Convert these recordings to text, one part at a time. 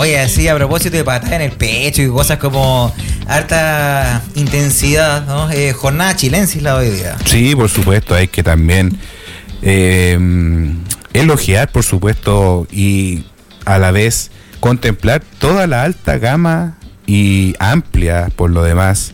Oye, sí, a propósito de patada en el pecho y cosas como harta intensidad, ¿no? Jornada chilensis la hoy día. Sí, por supuesto, hay que también elogiar, por supuesto, y a la vez contemplar toda la alta gama y amplia, por lo demás,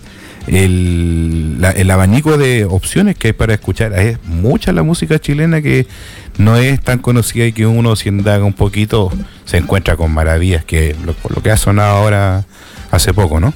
el abanico de opciones que hay para escuchar. Es mucha la música chilena que no es tan conocida y que uno, si indaga un poquito, se encuentra con maravillas, que lo que ha sonado ahora hace poco, ¿no?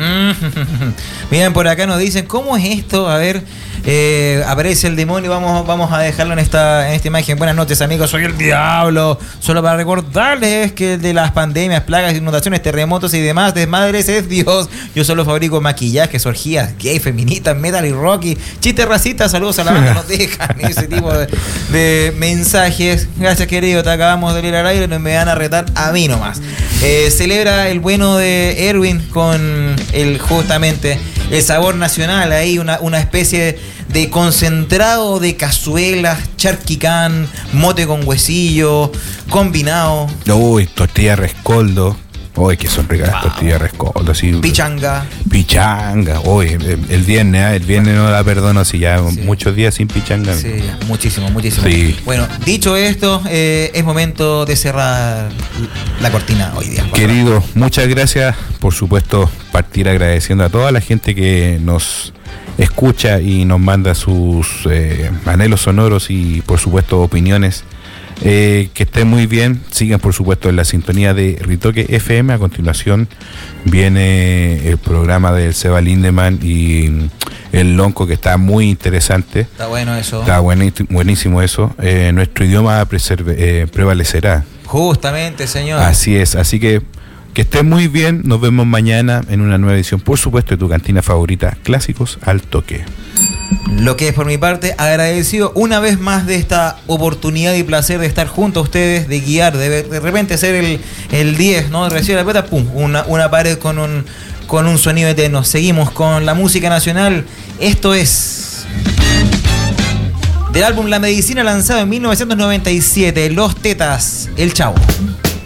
Miren, por acá nos dicen, ¿cómo es esto? A ver, aparece el demonio, vamos a dejarlo en esta imagen. Buenas noches, amigos, soy el diablo. Solo para recordarles que de las pandemias, plagas, inundaciones, terremotos y demás desmadres es Dios. Yo solo fabrico maquillajes, orgías, gay, feministas, metal y rocky, chistes racistas, saludos a la banda, nos dejan ese tipo de mensajes. Gracias, querido, te acabamos de ir al aire, no me van a retar a mí nomás. Celebra el bueno de Erwin con justamente el sabor nacional, ahí una especie de concentrado de cazuelas, charquicán, mote con huesillo, combinado. Uy, tortilla rescoldo. Uy, que son ricas las tortillas rescoldo, así. Pichanga. Uy, el viernes no la perdono, si ya sí. Muchos días sin pichanga. Sí, muchísimo. Sí. Bueno, dicho esto, es momento de cerrar la cortina hoy día. Querido, muchas gracias. Por supuesto, partir agradeciendo a toda la gente que nos escucha y nos manda sus anhelos sonoros y, por supuesto, opiniones. Que estén muy bien, sigan por supuesto en la sintonía de Ritoque FM. A continuación viene el programa del Seba Lindemann y el Lonco, que está muy interesante. Está bueno eso. Está buenísimo eso. Nuestro idioma prevalecerá. Justamente, señor. Así es, así que estén muy bien. Nos vemos mañana en una nueva edición, por supuesto, de tu cantina favorita, Clásicos al Toque. Lo que es por mi parte, agradecido una vez más de esta oportunidad y placer de estar junto a ustedes, de guiar, de repente ser el 10, ¿no? Recibir la pelota, pum, una pared con un sonido eterno. Seguimos con la música nacional. Esto es del álbum La Medicina, lanzado en 1997, Los Tetas, El Chavo.